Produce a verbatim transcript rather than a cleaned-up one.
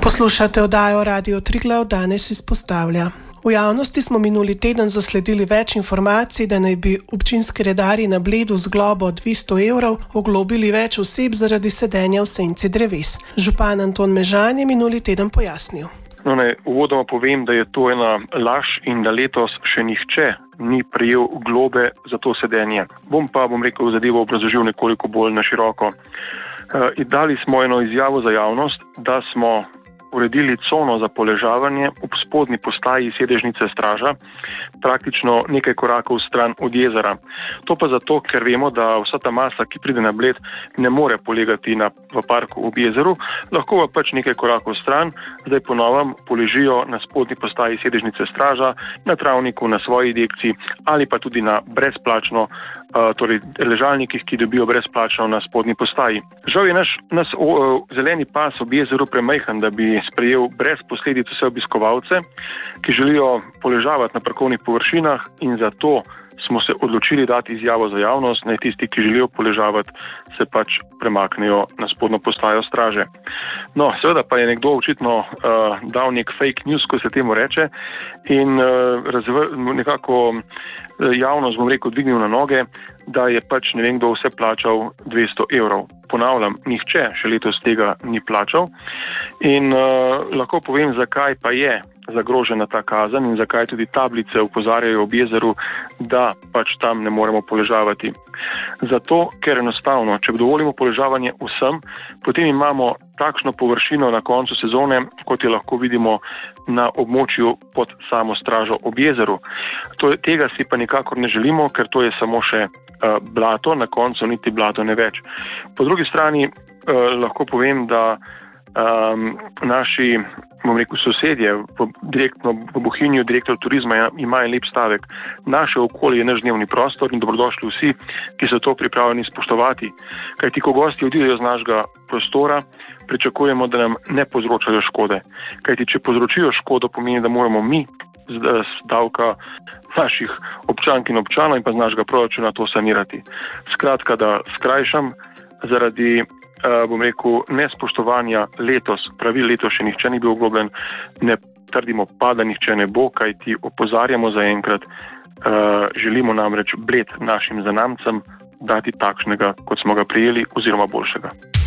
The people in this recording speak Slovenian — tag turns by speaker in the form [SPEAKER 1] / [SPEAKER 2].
[SPEAKER 1] Poslušate oddajo Radio Triglav, danes izpostavlja. V javnosti smo minuli teden zasledili več informacij, da naj bi občinski redarji na Bledu z globo dvesto evrov oglobili več oseb zaradi sedenja v senci dreves. Župan Anton Mežan je minuli teden pojasnil.
[SPEAKER 2] No, ne, uvodoma povem, da je to ena laž in da letos še nihče ni prejel globe za to sedenje. Bom pa, bom rekel, zadevo obrazložil nekoliko bolj na široko. E, dali smo eno izjavo za javnost, da smo uredili cono za poležavanje ob spodnji postaji sedežnice straža, praktično nekaj korakov stran od jezera. To pa zato, ker vemo, da vsa ta masa, ki pride na Bled, ne more polegati na, v parku ob jezeru, lahko pa pač nekaj korakov stran, zdaj ponovem poležijo na spodnji postaji sedežnice straža, na travniku, na svoji dekciji ali pa tudi na brezplačno, uh, torej ležalnikih, ki dobijo brezplačno na spodnji postaji. Žal je naš, naš o, o, zeleni pas ob jezeru premajhen, da bi sprejel brez posledic vse obiskovalce, ki želijo poležavati na parkovnih površinah, in zato smo se odločili dati izjavo za javnost, naj tisti, ki želijo poležavati, se pač premaknejo na spodnjo postajo straže. No, seveda pa je nekdo očitno uh, dal nek fake news, ko se temu reče, in uh, razv- nekako uh, javnost, bom rekel, dvignil na noge, da je pač ne vem kdo vse plačal dvesto evrov. Ponavljam, nihče še letos tega ni plačal in uh, lahko povem, zakaj pa je zagrožena ta kazen in zakaj tudi tablice opozarjajo ob jezeru, da pač tam ne moremo poležavati. Zato, ker enostavno, če dovolimo poležavanje vsem, potem imamo takšno površino na koncu sezone, kot je lahko vidimo na območju pod samo stražo ob jezeru. To, tega si pa nikakor ne želimo, ker to je samo še uh, blato, na koncu niti blato ne več. Po drugi strani uh, lahko povem, da um, naši, bom rekel, sosedje, v, direktno v Bohinju, direktor turizma ima en lep stavek: naše okolje je naš dnevni prostor in dobrodošli vsi, ki so to pripravljeni spoštovati. Kajti, ko gosti odidejo z našega prostora, pričakujemo, da nam ne povzročajo škode. Kajti, če povzročijo škodo, pomeni, da moramo mi z, z davka naših občank in občanov in pa z našega proračuna to sanirati. Skratka, da skrajšam, zaradi Uh, bom rekel, nespoštovanja letos, pravil letos še nihče ni bil oglobljen, ne trdimo pa, da nihče ne bo, kajti opozarjamo zaenkrat, uh, želimo namreč Bled našim zanamcem dati takšnega, kot smo ga prijeli, oziroma boljšega.